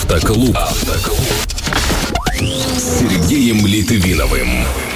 Автоклуб. С Сергеем Литвиновым.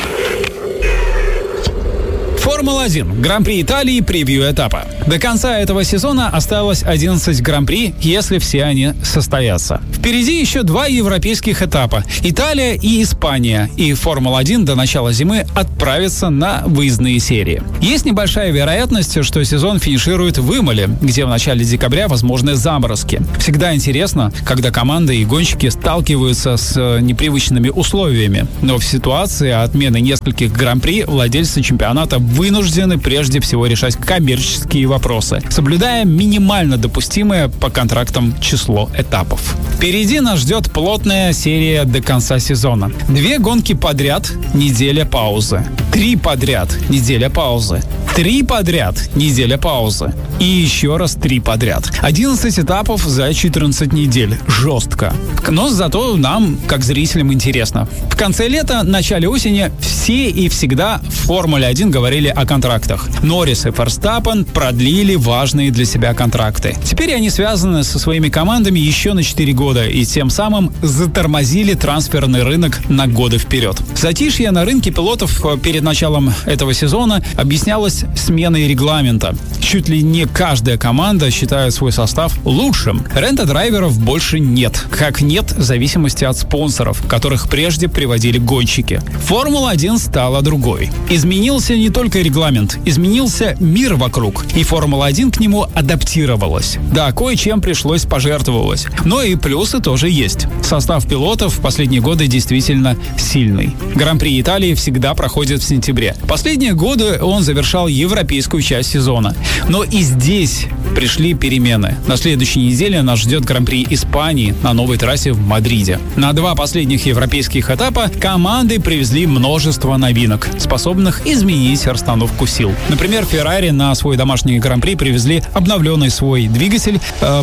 Формула-1. Гран-при Италии. Превью этапа. До конца этого сезона осталось 11 гран-при, если все они состоятся. Впереди еще 2 европейских этапа – Италия и Испания. И Формула-1 до начала зимы отправится на выездные серии. Есть небольшая вероятность, что сезон финиширует в Имоле, где в начале декабря возможны заморозки. Всегда интересно, когда команды и гонщики сталкиваются с непривычными условиями. Но в ситуации отмены нескольких гран-при владельцы чемпионата вынуждены прежде всего решать коммерческие вопросы, соблюдая минимально допустимое по контрактам число этапов. Впереди нас ждет плотная серия до конца сезона. 2 гонки подряд, неделя паузы. 3 подряд, неделя паузы. 3 подряд, неделя паузы. И еще раз 3 подряд. 11 этапов за 14 недель. Жестко. Но зато нам, как зрителям, интересно. В конце лета, начале осени все и всегда в Формуле-1 говорили о контрактах. Норрис и Ферстаппен продлили важные для себя контракты. Теперь они связаны со своими командами еще на 4 года и тем самым затормозили трансферный рынок на годы вперед. Затишье на рынке пилотов перед началом этого сезона объяснялось сменой регламента. Чуть ли не каждая команда считает свой состав лучшим. Рента-драйверов больше нет. Как нет зависимости от спонсоров, которых прежде приводили гонщики. Формула-1 стала другой. Изменился не только регламент, изменился мир вокруг, и Формула-1 к нему адаптировалась. Да, кое-чем пришлось пожертвовать. Но и плюсы тоже есть. Состав пилотов в последние годы действительно сильный. Гран-при Италии всегда проходит в сентябре. Последние годы он завершал европейскую часть сезона. Но и здесь пришли перемены. На следующей неделе нас ждет Гран-при Испании на новой трассе в Мадриде. На 2 последних европейских этапа команды привезли множество новинок, способных изменить расстановку сил. Например, Феррари на свой домашний Гран-при привезли обновленный свой двигатель.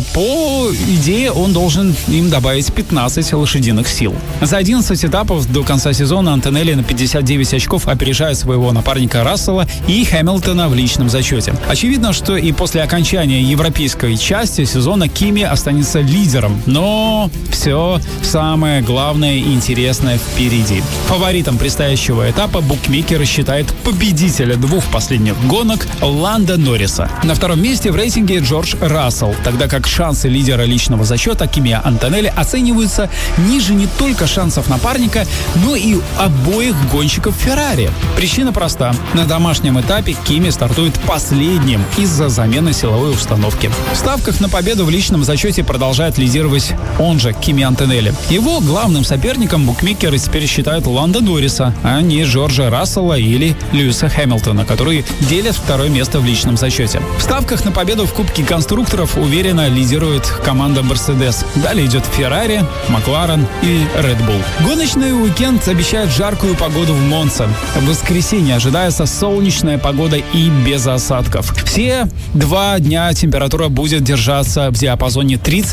По идее, он должен им добавить 15 лошадиных сил. За 11 этапов до конца сезона Антонелли на 59 очков опережает своего напарника Рассела и Хэмилтона в личном зачете. Очевидно, что и после окончания европейской части сезона Кими останется лидером. Но все самое главное и интересное впереди. Фаворитом предстоящего этапа букмекеры считают победителя 2 последних гонок Ландо Норриса. На 2-м месте в рейтинге Джордж Рассел, тогда как шансы лидера личного зачета Кими Антонелли оцениваются ниже не только шансов напарника, но и обоих гонщиков Феррари. Причина проста. На домашнем этапе Кими стартует последним из-за замены силовой установки. В ставках на победу в личном зачете продолжает лидировать он же, Кими Антонелли. Его главным соперником букмекеры теперь считают Ландо Норриса, а не Джорджа Рассела или Льюиса Хэмилтона, которые делят 2-е место в личном зачете. В ставках на победу в Кубке конструкторов уверенно лидирует команда Мерседес. Далее идет Феррари, Макларен и Red Bull. Гоночный уикенд обещает жаркую погоду в Монце. В воскресенье ожидается солнечная погода и без осадков. Все 2 дня температура будет держаться в диапазоне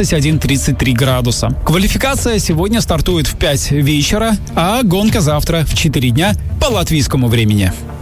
31-33 градуса. Квалификация сегодня стартует в 5 вечера, а гонка завтра в 4 дня по латвийскому времени.